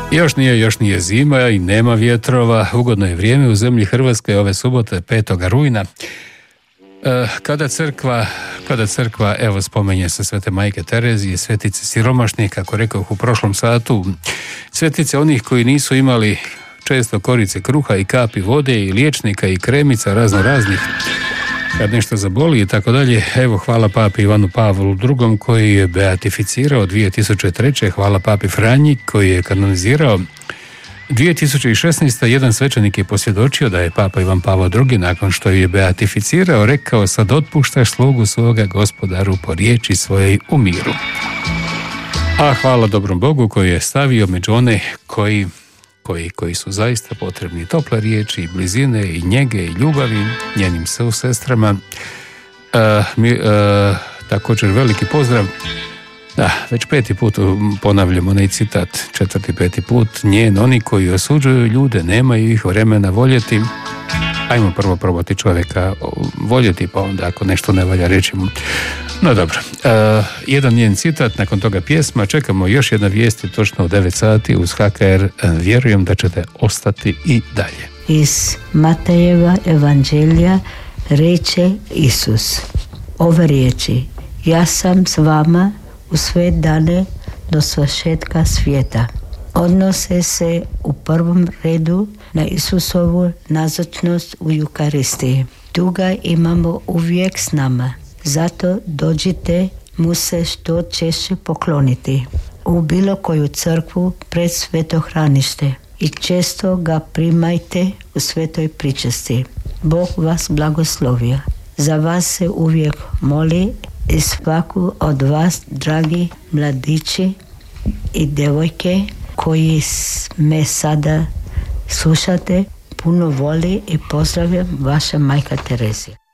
Još nije zima i nema vjetrova. Ugodno je vrijeme u zemlji Hrvatske ove subote 5. rujna. Kada crkva evo spomenje se Svete Majke Terezije, svetice siromašnih, kako rekao u prošlom satu, svetice onih koji nisu imali često korice kruha i kapi vode i liječnika i kremica razno raznih, kad nešto zaboli i tako dalje. Evo, hvala papi Ivanu Pavlu II koji je beatificirao 2003. Hvala papi Franji koji je kanonizirao 2016. Jedan svećenik je posvjedočio da je papa Ivan Pavao II nakon što je beatificirao rekao: sad otpuštaš slugu svoga Gospodaru po riječi svojej u miru. A hvala dobrom Bogu koji je stavio među one koji su zaista potrebni tople riječi i blizine i njege i ljubavi njenim sestrama. Također veliki pozdrav. Da, već 5. put ponavljam onaj citat, 4., 5. put, njen, oni koji osuđuju ljude nemaju ih vremena voljeti. Ajmo prvo probati čovjeka voljeti, pa onda ako nešto ne valja reći mu. No dobro, jedan njen citat, nakon toga pjesma, čekamo još jedna vijest točno u 9 sati uz HKR, vjerujem da ćete ostati i dalje. Iz Matejeva evanđelja reče Isus ove riječi: ja sam s vama u sve dane do svršetka svijeta. Odnose se u prvom redu na Isusovu nazočnost u Eukaristiji. Tu ga imamo uvijek s nama. Zato dođite mu se što češće pokloniti u bilo koju crkvu pred svetohranište i često ga primajte u svetoj pričesti. Bog vas blagoslovio. Za vas se uvijek moli i svaku od vas, dragi mladići i djevojke koji me sada slušate, puno voli i pozdravljam, vaša majka Terezija.